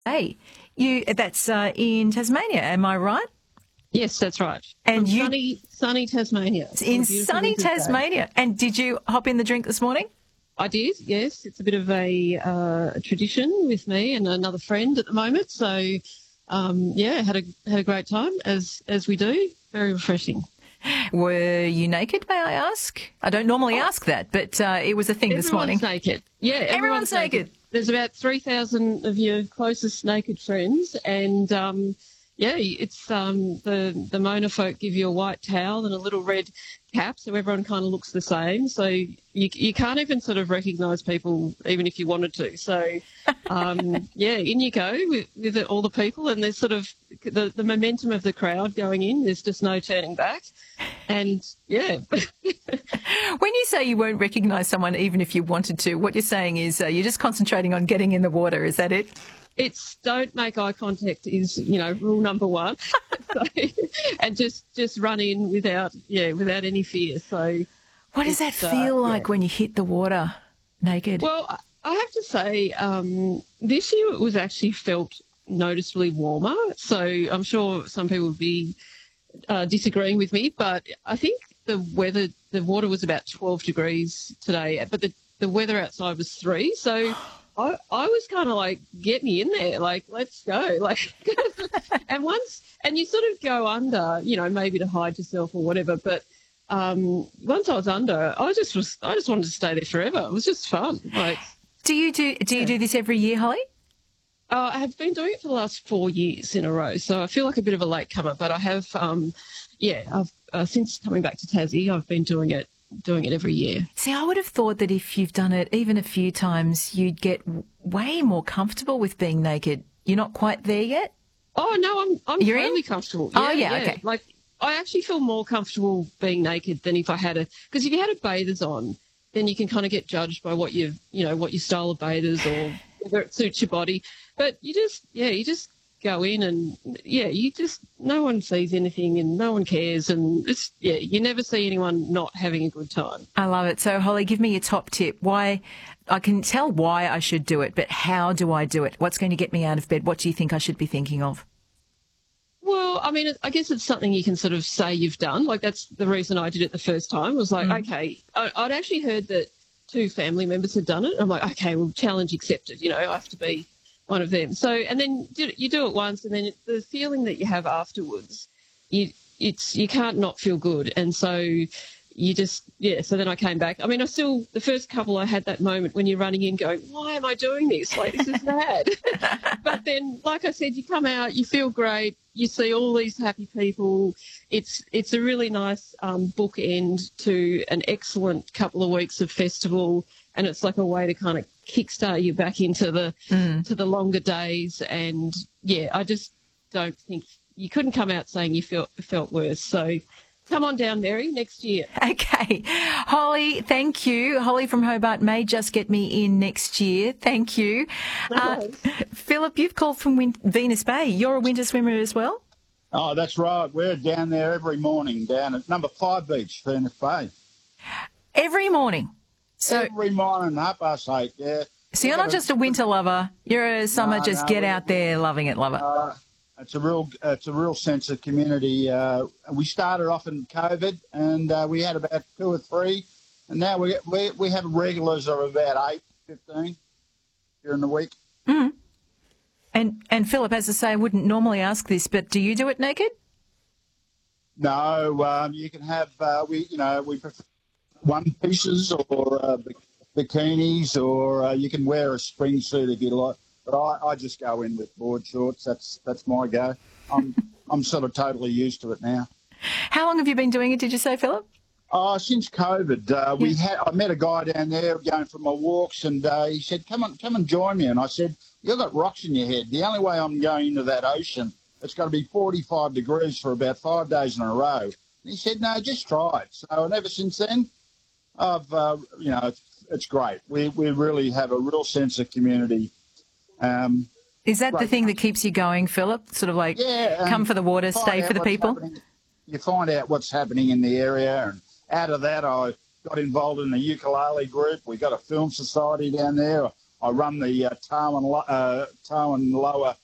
Hey, that's in Tasmania, am I right? Yes, that's right. And From you sunny Tasmania. in On a beautiful sunny winter's day. Tasmania. And did you hop in the drink this morning? I did, yes. It's a bit of a tradition with me and another friend at the moment. So, yeah, had a great time as we do. Very refreshing. Were you naked, may I ask? I don't normally Oh, ask that, but it was a thing this everyone's morning. naked. Yeah, Everyone's everyone's naked. naked. There's about 3,000 of your closest naked friends, and yeah, it's the Mona folk give you a white towel and a little red cap, so everyone kind of looks the same. So you can't even sort of recognise people, even if you wanted to. So yeah, in you go with all the people, and there's sort of the momentum of the crowd going in. There's just no turning back, and yeah. When you say you won't recognise someone even if you wanted to, what you're saying is you're just concentrating on getting in the water. Is that it? It's don't make eye contact is, rule number one. So, and just run in without any fear. So What does that it's feel yeah. like when you hit the water naked? Well, I have to say, this year it was actually felt noticeably warmer. So I'm sure some people would be disagreeing with me, but I think the water was about 12 degrees today, but the weather outside was 3. So I was kind of like, get me in there, like, let's go. Like, and you sort of go under, maybe to hide yourself or whatever. But once I was under, I just wanted to stay there forever. It was just fun. Like, Do you do this every year, Holly? I have been doing it for the last 4 years in a row, so I feel like a bit of a latecomer. But I have, I've since coming back to Tassie, I've been doing it every year. See, I would have thought that if you've done it even a few times, you'd get way more comfortable with being naked. You're not quite there yet? Oh no, I'm You're totally in? comfortable. Oh, yeah, okay. Like I actually feel more comfortable being naked than if I had because if you had a bathers on, then you can kind of get judged by what what your style of bathers or whether it suits your body. But you just go in and no one sees anything and no one cares and you never see anyone not having a good time. I love it. So, Holly, give me your top tip. Why? I can tell why I should do it, but how do I do it? What's going to get me out of bed? What do you think I should be thinking of? Well, I mean, I guess it's something you can sort of say you've done. Like, that's the reason I did it the first time. It was like, okay, I'd actually heard that 2 family members had done it. I'm like, okay, well, challenge accepted. I have to be one of them. So, and then you do it once, and then the feeling that you have afterwards, you can't not feel good. And so so then I came back. I mean, the first couple I had that moment when you're running in going, why am I doing this? Like, this is bad. But then, like I said, you come out, you feel great, you see all these happy people. It's a really nice bookend to an excellent couple of weeks of festival, and it's like a way to kind of kickstart you back into to the longer days. And yeah, I just don't think you couldn't come out saying you felt worse. So come on down, Mary, next year. Okay. Holly, thank you. Holly from Hobart may just get me in next year. Thank you. Philip, you've called from Venus Bay. You're a winter swimmer as well? Oh, that's right. We're down there every morning down at number 5 beach, Venus Bay. Every morning? So every morning, 8:30, yeah. So you're not just a winter lover. You're a summer, get out there, loving it lover. It's a real sense of community. We started off in COVID, and we had about 2 or 3, and now we have regulars of about 8, 15 during the week. Mm. And Philip, as I say, I wouldn't normally ask this, but do you do it naked? No, you can have we prefer one pieces or bikinis, or you can wear a spring suit if you like. But I just go in with board shorts. That's my go. I'm sort of totally used to it now. How long have you been doing it, did you say, Philip? Since COVID. I met a guy down there going for my walks, and he said, come and join me. And I said, you've got rocks in your head. The only way I'm going into that ocean, it's got to be 45 degrees for about 5 days in a row. And he said, no, just try it. So, and ever since then, it's great. We really have a real sense of community. Is that the thing that keeps you going, Philip? Sort of like, come for the water, stay for the people? You find out what's happening in the area, and out of that I got involved in the ukulele group. We got a film society down there. I run the Tarwin Lower